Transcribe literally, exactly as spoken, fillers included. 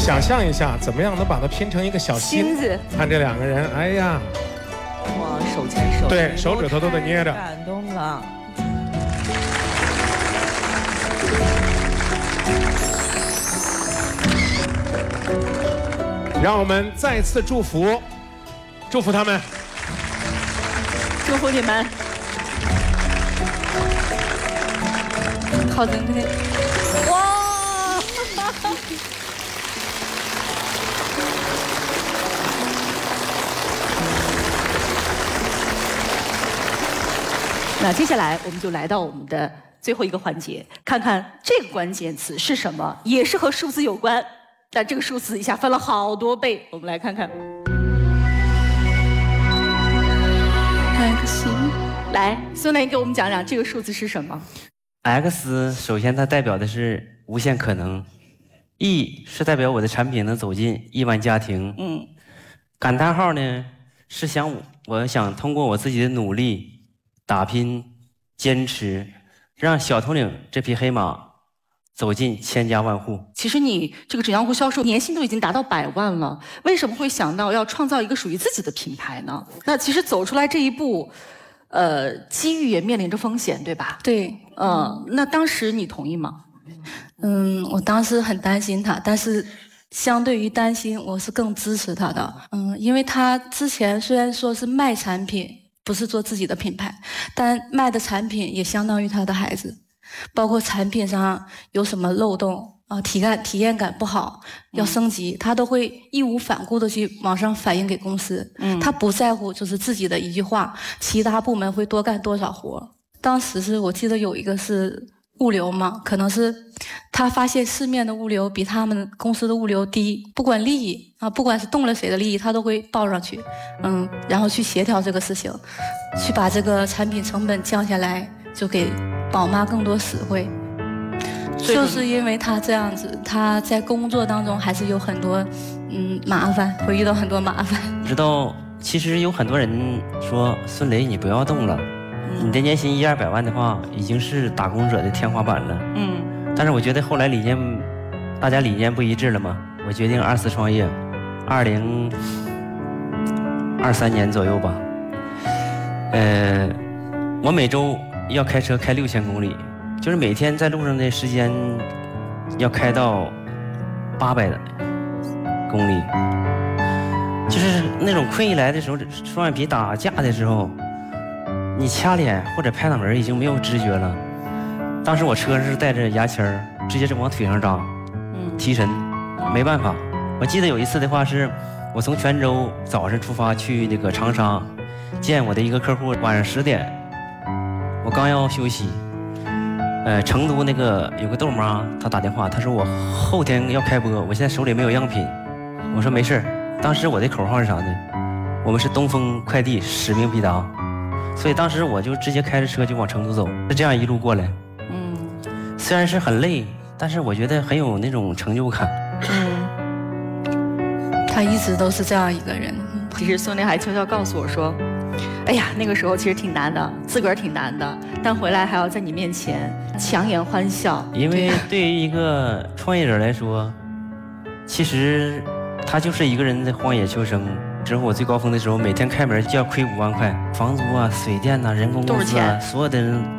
想象一下，怎么样能把它拼成一个小心？ 子。 看这两个人，哎呀， 哇，手牵手， 对，手指头都得捏着。 感动了。 让我们再次祝福，祝福他们， 祝福你们。 好珍贵。 哇！那接下来我们就来到我们的最后一个环节，看看这个关键词是什么，也是和数字有关，但这个数字一下翻了好多倍，我们来看看。 X， 来，孙雷给我们讲讲这个数字是什么 ？X 首先它代表的是无限可能 ，E 是代表我的产品能走进亿万家庭， 嗯， 感叹号呢是想我想通过我自己的努力。打拼、坚持，让小头领这匹黑马走进千家万户。 其实你这个纸浆糊销售年薪都已经达到百万了，为什么会想到要创造一个属于自己的品牌呢？那其实走出来这一步，呃，机遇也面临着风险，对吧？ 对， 嗯、呃，那当时你同意吗？ 嗯，我当时很担心他，但是相对于担心，我是更支持他的。嗯，因为他之前虽然说是卖产品。不是做自己的品牌，但卖的产品也相当于他的孩子，包括产品上有什么漏洞啊，体感体验感不好，要升级，他都会义无反顾的去往上反映给公司。嗯，他不在乎就是自己的一句话，其他部门会多干多少活。当时是我记得有一个是物流嘛，可能是他发现市面的物流比他们公司的物流低，不管利益啊，不管是动了谁的利益，他都会报上去，嗯，然后去协调这个事情，去把这个产品成本降下来，就给宝妈更多实惠。就是因为他这样子，他在工作当中还是有很多嗯麻烦，会遇到很多麻烦。 知道，其实有很多人说孙雷，你不要动了。你的年薪一二百万的话，已经是打工者的天花板了。嗯，但是我觉得后来理念，大家理念不一致了嘛，我决定二次创业，二零二三年左右吧。呃，我每周要开车开六千公里，就是每天在路上的时间要开到八百公里，就是那种困意来的时候，双眼皮打架的时候。你掐脸或者拍脑门已经没有知觉了。当时我车是带着牙签儿，直接就往腿上扎，嗯，提神，没办法。我记得有一次的话是，我从泉州早上出发去那个长沙，见我的一个客户，晚上十点，我刚要休息，呃，成都那个有个豆妈，她打电话，她说我后天要开播，我现在手里没有样品。我说没事，当时我的口号是啥呢？我们是东风快递，使命必达。所以当时我就直接开着车就往成都走，就这样一路过来。嗯，虽然是很累，但是我觉得很有那种成就感。 嗯，他一直都是这样一个人。 其实孙雷还悄悄告诉我说：“哎呀，那个时候其实挺难的，自个儿挺难的，但回来还要在你面前强颜欢笑。” 因为对于一个创业者来说，其实他就是一个人在荒野求生。之后我最高峰的时候，每天开门就要亏五万块，房租啊、水电呐、人工工资啊，所有的人